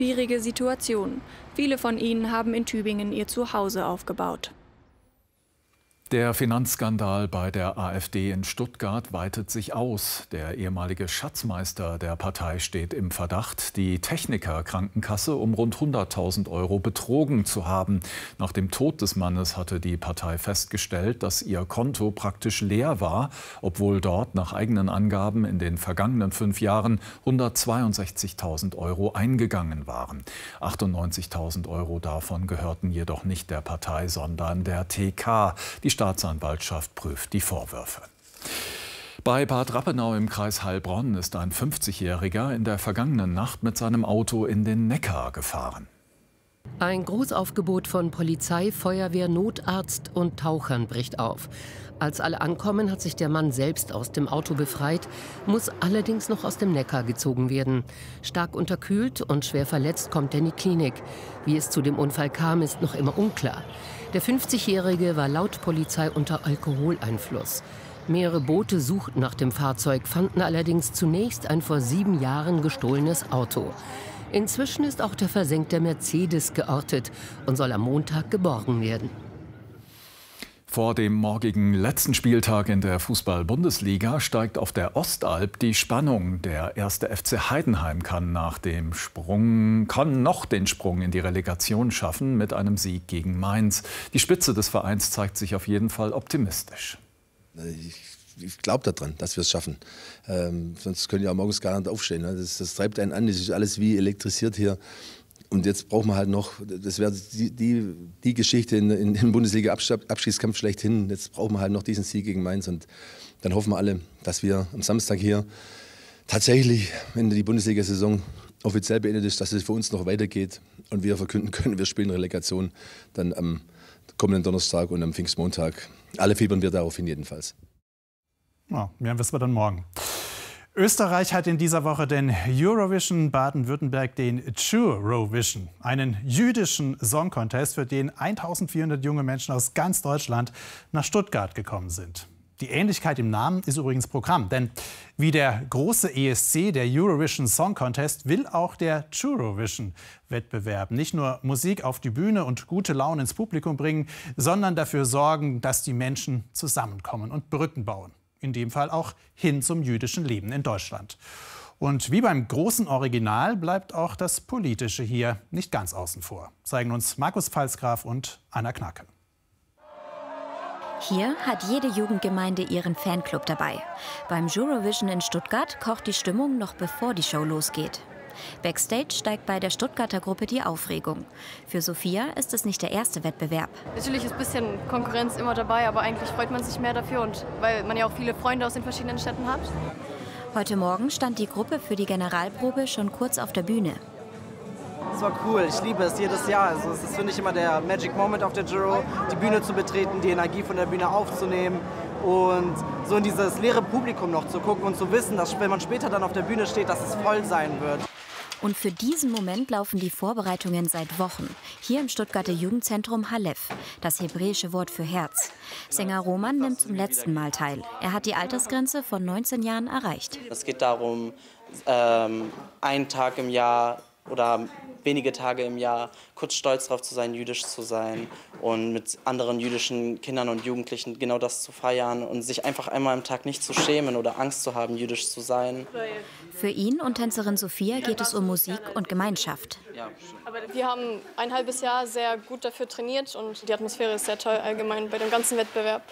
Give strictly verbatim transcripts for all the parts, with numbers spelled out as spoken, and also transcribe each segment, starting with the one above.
Schwierige Situation. Viele von ihnen haben in Tübingen ihr Zuhause aufgebaut. Der Finanzskandal bei der AfD in Stuttgart weitet sich aus. Der ehemalige Schatzmeister der Partei steht im Verdacht, die Techniker-Krankenkasse um rund hunderttausend Euro betrogen zu haben. Nach dem Tod des Mannes hatte die Partei festgestellt, dass ihr Konto praktisch leer war, obwohl dort nach eigenen Angaben in den vergangenen fünf Jahren hundertzweiundsechzigtausend Euro eingegangen waren. achtundneunzigtausend Euro davon gehörten jedoch nicht der Partei, sondern der T K. Die Staatsanwaltschaft prüft die Vorwürfe. Bei Bad Rappenau im Kreis Heilbronn ist ein fünfzigjähriger in der vergangenen Nacht mit seinem Auto in den Neckar gefahren. Ein Großaufgebot von Polizei, Feuerwehr, Notarzt und Tauchern bricht auf. Als alle ankommen, hat sich der Mann selbst aus dem Auto befreit, muss allerdings noch aus dem Neckar gezogen werden. Stark unterkühlt und schwer verletzt kommt er in die Klinik. Wie es zu dem Unfall kam, ist noch immer unklar. Der fünfzigjährige war laut Polizei unter Alkoholeinfluss. Mehrere Boote suchten nach dem Fahrzeug, fanden allerdings zunächst ein vor sieben Jahren gestohlenes Auto. Inzwischen ist auch der versenkte Mercedes geortet und soll am Montag geborgen werden. Vor dem morgigen letzten Spieltag in der Fußball-Bundesliga steigt auf der Ostalb die Spannung. Der erste F C Heidenheim kann nach dem Sprung, kann noch den Sprung in die Relegation schaffen mit einem Sieg gegen Mainz. Die Spitze des Vereins zeigt sich auf jeden Fall optimistisch. Ich, ich glaube daran, dass wir es schaffen. Ähm, sonst können wir ja morgens gar nicht aufstehen. Ne? Das, das treibt einen an, das ist alles wie elektrisiert hier. Und jetzt brauchen wir halt noch, das wäre die, die, die Geschichte in, in, im Bundesliga-Abschießkampf schlechthin. Jetzt brauchen wir halt noch diesen Sieg gegen Mainz. Und dann hoffen wir alle, dass wir am Samstag hier tatsächlich, wenn die Bundesliga-Saison offiziell beendet ist, dass es für uns noch weitergeht und wir verkünden können, wir spielen Relegation dann am kommenden Donnerstag und am Pfingstmontag. Alle fiebern wir darauf hin jedenfalls. Ja, mehr wissen wir dann morgen. Österreich hat in dieser Woche den Eurovision, Baden-Württemberg den Jurovision, einen jüdischen Song-Contest, für den eintausendvierhundert junge Menschen aus ganz Deutschland nach Stuttgart gekommen sind. Die Ähnlichkeit im Namen ist übrigens Programm, denn wie der große E S C, der Eurovision Song Contest, will auch der Jurovision-Wettbewerb nicht nur Musik auf die Bühne und gute Laune ins Publikum bringen, sondern dafür sorgen, dass die Menschen zusammenkommen und Brücken bauen. In dem Fall auch hin zum jüdischen Leben in Deutschland. Und wie beim großen Original bleibt auch das Politische hier nicht ganz außen vor, zeigen uns Markus Pfalzgraf und Anna Knacke. Hier hat jede Jugendgemeinde ihren Fanclub dabei. Beim Jurovision in Stuttgart kocht die Stimmung noch bevor die Show losgeht. Backstage steigt bei der Stuttgarter Gruppe die Aufregung. Für Sophia ist es nicht der erste Wettbewerb. Natürlich ist ein bisschen Konkurrenz immer dabei, aber eigentlich freut man sich mehr dafür, und weil man ja auch viele Freunde aus den verschiedenen Städten hat. Heute Morgen stand die Gruppe für die Generalprobe schon kurz auf der Bühne. Es war cool, ich liebe es jedes Jahr. Also es ist, finde ich, immer der Magic Moment auf der Juro, die Bühne zu betreten, die Energie von der Bühne aufzunehmen und so in dieses leere Publikum noch zu gucken und zu wissen, dass wenn man später dann auf der Bühne steht, dass es voll sein wird. Und für diesen Moment laufen die Vorbereitungen seit Wochen. Hier im Stuttgarter Jugendzentrum Halef, das hebräische Wort für Herz. Sänger Roman nimmt zum letzten Mal teil. Er hat die Altersgrenze von neunzehn Jahren erreicht. Es geht darum, ähm, einen Tag im Jahr oder wenige Tage im Jahr kurz stolz darauf zu sein, jüdisch zu sein und mit anderen jüdischen Kindern und Jugendlichen genau das zu feiern und sich einfach einmal am Tag nicht zu schämen oder Angst zu haben, jüdisch zu sein. Für ihn und Tänzerin Sophia geht es um Musik und Gemeinschaft. Wir haben ein halbes Jahr sehr gut dafür trainiert und die Atmosphäre ist sehr toll allgemein bei dem ganzen Wettbewerb.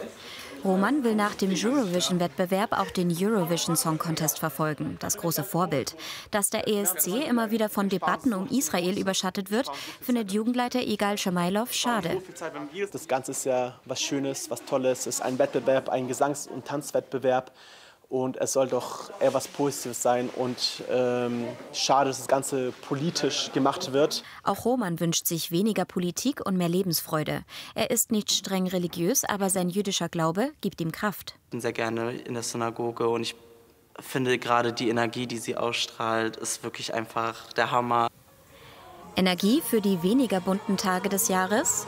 Roman will nach dem Eurovision-Wettbewerb auch den Eurovision Song Contest verfolgen, das große Vorbild. Dass der E S C immer wieder von Debatten um Israel überschattet wird, findet Jugendleiter Igal Schamailov schade. Das Ganze ist ja was Schönes, was Tolles. Es ist ein Wettbewerb, ein Gesangs- und Tanzwettbewerb. Und es soll doch eher was Positives sein. Und ähm, schade, dass das Ganze politisch gemacht wird. Auch Roman wünscht sich weniger Politik und mehr Lebensfreude. Er ist nicht streng religiös, aber sein jüdischer Glaube gibt ihm Kraft. Ich bin sehr gerne in der Synagoge und ich finde gerade die Energie, die sie ausstrahlt, ist wirklich einfach der Hammer. Energie für die weniger bunten Tage des Jahres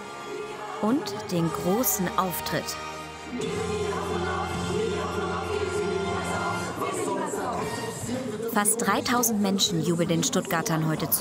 und den großen Auftritt. Fast dreitausend Menschen jubeln den Stuttgartern heute zu.